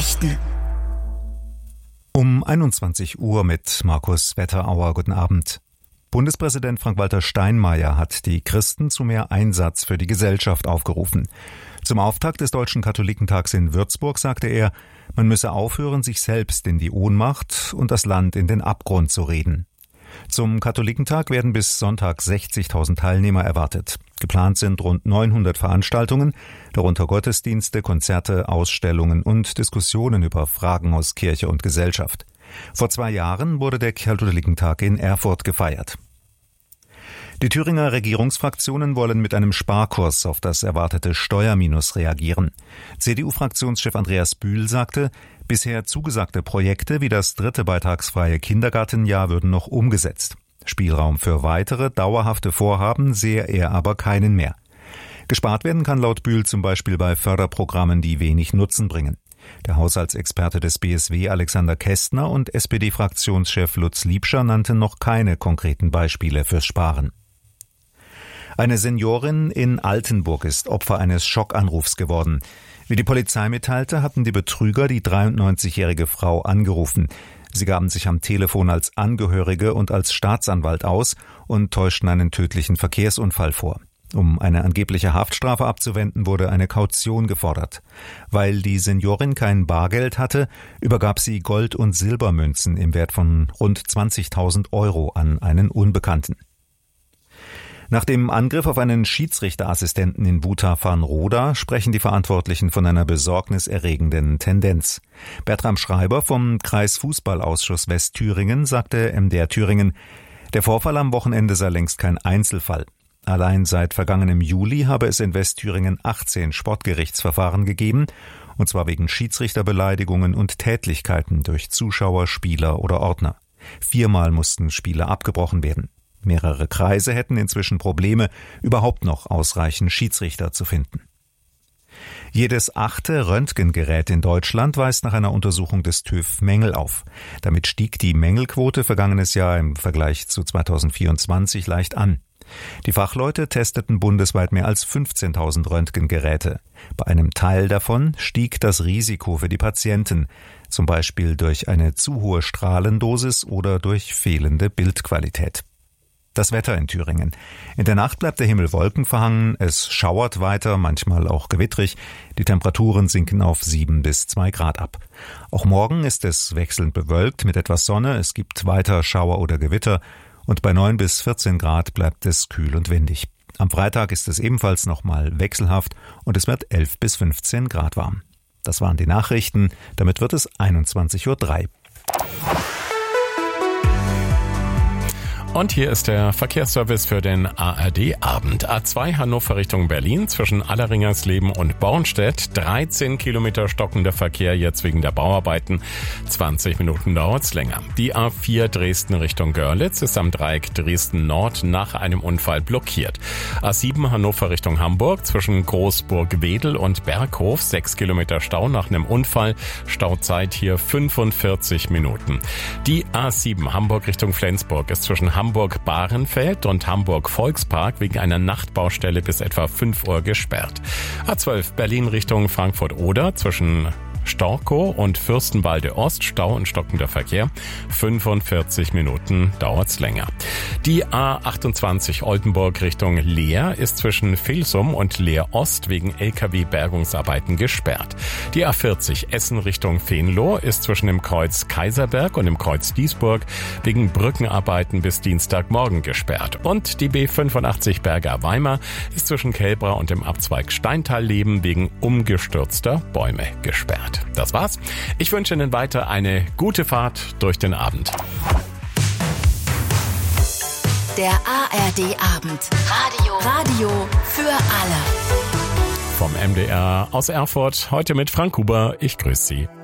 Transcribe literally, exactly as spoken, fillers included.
Nachrichten. Um einundzwanzig Uhr mit Markus Wetterauer. Guten Abend. Bundespräsident Frank-Walter Steinmeier hat die Christen zu mehr Einsatz für die Gesellschaft aufgerufen. Zum Auftakt des Deutschen Katholikentags in Würzburg sagte er, man müsse aufhören, sich selbst in die Ohnmacht und das Land in den Abgrund zu reden. Zum Katholikentag werden bis Sonntag sechzigtausend Teilnehmer erwartet. Geplant sind rund neunhundert Veranstaltungen, darunter Gottesdienste, Konzerte, Ausstellungen und Diskussionen über Fragen aus Kirche und Gesellschaft. Vor zwei Jahren wurde der Katholikentag in Erfurt gefeiert. Die Thüringer Regierungsfraktionen wollen mit einem Sparkurs auf das erwartete Steuerminus reagieren. C D U-Fraktionschef Andreas Bühl sagte, bisher zugesagte Projekte wie das dritte beitragsfreie Kindergartenjahr würden noch umgesetzt. Spielraum für weitere, dauerhafte Vorhaben sehe er aber keinen mehr. Gespart werden kann laut Bühl zum Beispiel bei Förderprogrammen, die wenig Nutzen bringen. Der Haushaltsexperte des B S W Alexander Kästner und S P D-Fraktionschef Lutz Liebscher nannten noch keine konkreten Beispiele fürs Sparen. Eine Seniorin in Altenburg ist Opfer eines Schockanrufs geworden. Wie die Polizei mitteilte, hatten die Betrüger die dreiundneunzigjährige Frau angerufen. Sie gaben sich am Telefon als Angehörige und als Staatsanwalt aus und täuschten einen tödlichen Verkehrsunfall vor. Um eine angebliche Haftstrafe abzuwenden, wurde eine Kaution gefordert. Weil die Seniorin kein Bargeld hatte, übergab sie Gold- und Silbermünzen im Wert von rund zwanzigtausend Euro an einen Unbekannten. Nach dem Angriff auf einen Schiedsrichterassistenten in Buta-Farnroda sprechen die Verantwortlichen von einer besorgniserregenden Tendenz. Bertram Schreiber vom Kreisfußballausschuss Westthüringen sagte M D R Thüringen, der Vorfall am Wochenende sei längst kein Einzelfall. Allein seit vergangenem Juli habe es in Westthüringen achtzehn Sportgerichtsverfahren gegeben, und zwar wegen Schiedsrichterbeleidigungen und Tätlichkeiten durch Zuschauer, Spieler oder Ordner. Viermal mussten Spiele abgebrochen werden. Mehrere Kreise hätten inzwischen Probleme, überhaupt noch ausreichend Schiedsrichter zu finden. Jedes achte Röntgengerät in Deutschland weist nach einer Untersuchung des TÜV Mängel auf. Damit stieg die Mängelquote vergangenes Jahr im Vergleich zu zweitausendvierundzwanzig leicht an. Die Fachleute testeten bundesweit mehr als fünfzehntausend Röntgengeräte. Bei einem Teil davon stieg das Risiko für die Patienten, zum Beispiel durch eine zu hohe Strahlendosis oder durch fehlende Bildqualität. Das Wetter in Thüringen. In der Nacht bleibt der Himmel wolkenverhangen, es schauert weiter, manchmal auch gewittrig. Die Temperaturen sinken auf sieben bis zwei Grad ab. Auch morgen ist es wechselnd bewölkt mit etwas Sonne, es gibt weiter Schauer oder Gewitter und bei neun bis vierzehn Grad bleibt es kühl und windig. Am Freitag ist es ebenfalls nochmal wechselhaft und es wird elf bis fünfzehn Grad warm. Das waren die Nachrichten, damit wird es einundzwanzig Uhr drei. Und hier ist der Verkehrsservice für den A R D-Abend. A zwei Hannover Richtung Berlin zwischen Alleringersleben und Bornstedt. dreizehn Kilometer stockender Verkehr jetzt wegen der Bauarbeiten. zwanzig Minuten dauert's länger. Die A vier Dresden Richtung Görlitz ist am Dreieck Dresden Nord nach einem Unfall blockiert. A sieben Hannover Richtung Hamburg zwischen Großburg-Wedel und Berghof. sechs Kilometer Stau nach einem Unfall. Stauzeit hier fünfundvierzig Minuten. Die A sieben Hamburg Richtung Flensburg ist zwischen Hamburg-Bahrenfeld und Hamburg-Volkspark wegen einer Nachtbaustelle bis etwa fünf Uhr gesperrt. A zwölf Berlin Richtung Frankfurt-Oder zwischen Storkow und Fürstenwalde Ost, Stau und stockender Verkehr. fünfundvierzig Minuten dauert's länger. Die A achtundzwanzig Oldenburg Richtung Leer ist zwischen Vilsum und Leer Ost wegen L K W-Bergungsarbeiten gesperrt. Die A vierzig Essen Richtung Venlo ist zwischen dem Kreuz Kaiserberg und dem Kreuz Duisburg wegen Brückenarbeiten bis Dienstagmorgen gesperrt. Und die B fünfundachtzig Berger Weimar ist zwischen Kelbra und dem Abzweig Steintal-Leben wegen umgestürzter Bäume gesperrt. Das war's. Ich wünsche Ihnen weiter eine gute Fahrt durch den Abend. Der A R D-Abend. Radio. Radio für alle. Vom M D R aus Erfurt, heute mit Frank Huber. Ich grüße Sie.